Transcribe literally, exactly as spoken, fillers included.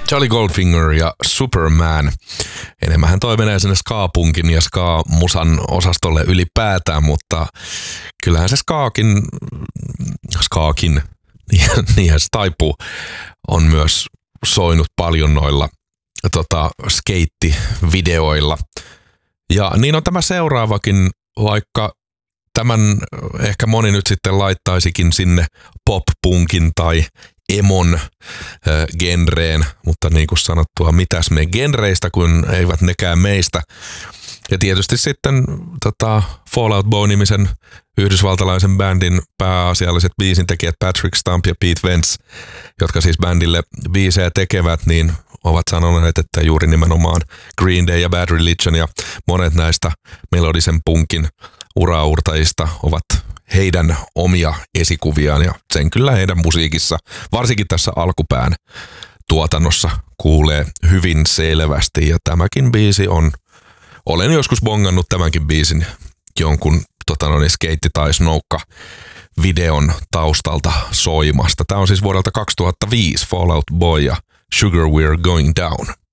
Charlie Goldfinger ja Superman. Enemmän toi menee sinne ska-punkin ja ska-musan osastolle ylipäätään, mutta kyllähän se skaakin, skaakin, niinhän se taipuu, on myös soinut paljon noilla tota, skeittivideoilla. Ja niin on tämä seuraavakin, vaikka tämän ehkä moni nyt sitten laittaisikin sinne pop-punkin tai emon äh, genreen, mutta niin kuin sanottua, mitäs me genreistä, kun eivät nekään meistä. Ja tietysti sitten tota, Fall Out Boy-nimisen yhdysvaltalaisen bändin pääasialliset biisintekijät Patrick Stump ja Pete Wentz, jotka siis bändille biisejä tekevät, niin ovat sanoneet, että juuri nimenomaan Green Day ja Bad Religion ja monet näistä melodisen punkin uraurtajista ovat heidän omia esikuviaan ja sen kyllä heidän musiikissa, varsinkin tässä alkupään tuotannossa kuulee hyvin selvästi ja tämäkin biisi on, olen joskus bongannut tämänkin biisin jonkun tota noin, skeitti- tai snoukka videon taustalta soimasta. Tämä on siis vuodelta kaksituhattaviisi Fall Out Boy ja Sugar We're Going Down.